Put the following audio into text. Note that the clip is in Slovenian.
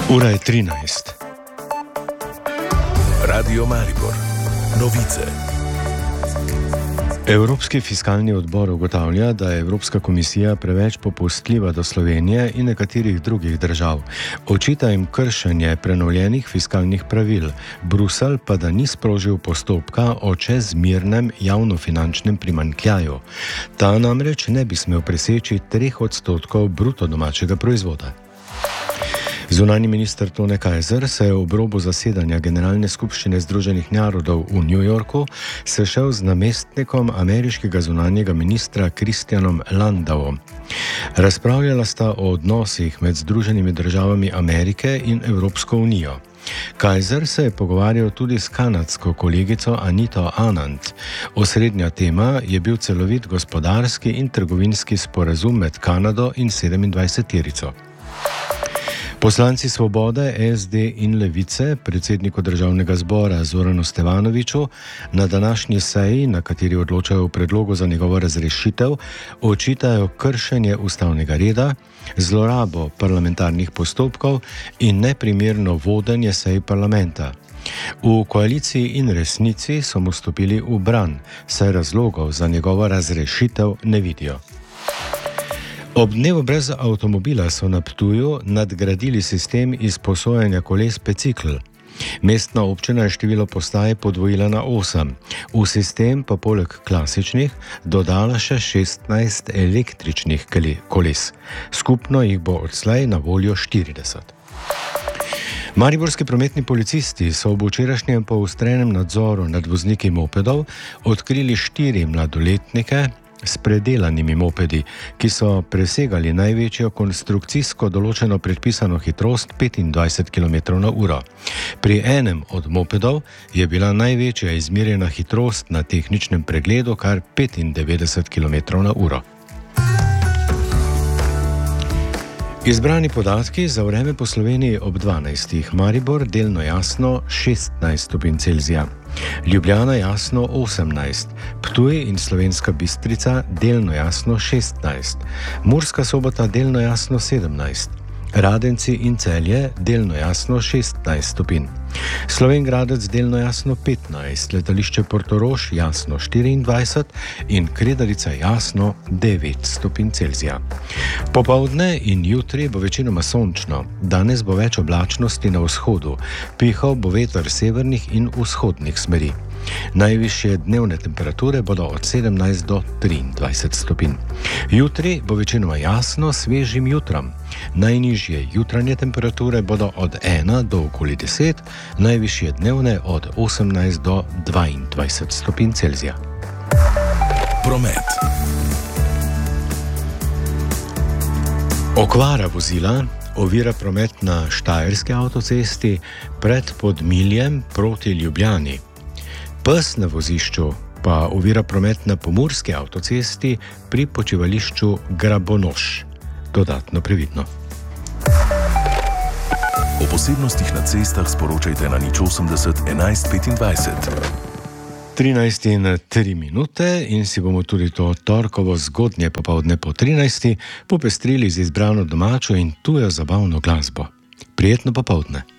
Ura je 13. Radio Maribor. Novice. Evropski fiskalni odbor ugotavlja, da je Evropska komisija preveč popustljiva do Slovenije in nekaterih drugih držav. Očita jim kršenje prenovljenih fiskalnih pravil. Bruselj pa da ni sprožil postopka o čezmernem javnofinančnem primanjkljaju. Ta namreč ne bi smel preseči 3% bruto domačega proizvoda. Zunanji minister Tone Kajzer se je ob robu zasedanja Generalne skupščine Združenih narodov v New Yorku sešel z namestnikom ameriškega zunanjega ministra Kristjanom Landavom. Razpravljala sta o odnosih med Združenimi državami Amerike in Evropsko unijo. Kajzer se je pogovarjal tudi s kanadsko kolegico Anito Anand. Osrednja tema je bil celovit gospodarski in trgovinski sporazum med Kanado in 27-terico. Poslanci Svobode, SD in Levice predsedniku Državnega zbora Zoranu Stevanoviću na današnji seji, na kateri odločajo o predlogu za njegovo razrešitev, očitajo kršenje ustavnega reda, zlorabo parlamentarnih postopkov in neprimerno vodenje sej parlamenta. V Koaliciji in Resnici so mu stopili v bran, saj razlogov za njegovo razrešitev ne vidijo. Ob dnevu brez avtomobila so na Ptuju nadgradili sistem izposojanja koles Pecikl. Mestna občina je število postaj podvojila na 8. V sistem pa poleg klasičnih dodala še 16 električnih koles. Skupno jih bo odslej na voljo 40. Mariborski prometni policisti so v včerajšnjem poostrenem nadzoru nad vozniki mopedov odkrili 4 mladoletnike s predelanimi mopedi, ki so presegali največjo konstrukcijsko določeno predpisano hitrost 25 km/h. Pri enem od mopedov je bila največja izmerjena hitrost na tehničnem pregledu kar 95 km/h. Izbrani podatki za vreme po Sloveniji ob 12. Maribor delno jasno 16 stopinj Celzija. Ljubljana jasno 18, Ptuj in Slovenska Bistrica delno jasno 16, Murska Sobota delno jasno 17, Radenci in Celje delno jasno 16 stopinj, Slovenj Gradec delno jasno 15, Letališče Portorož jasno 24 in Kredarica jasno 9 stopinj Celzija. Popoldne in jutri bo večinoma sončno, danes bo več oblačnosti na vzhodu, pihal bo veter severnih in vzhodnih smeri. Najvišje dnevne temperature bodo od 17 do 23 stopinj. Jutri bo večinoma jasno svežim jutrom. Najnižje jutranje temperature bodo od 1 do okoli 10, najvišje dnevne od 18 do 22 stopinj Celzija. Promet. Okvara vozila ovira promet na Štajerski avtocesti pred Podmiljem proti Ljubljani. Pes na vozišču pa ovira promet na Pomurski avtocesti pri počivališču Grabonoš. Dodatno previdno. O posebnostih na cestah sporočajte na 080 11 25. 13:03 in si bomo tudi to torkovo zgodnje popoldne po 13. popestrili z izbrano domačo in tujo zabavno glasbo. Prijetno popoldne.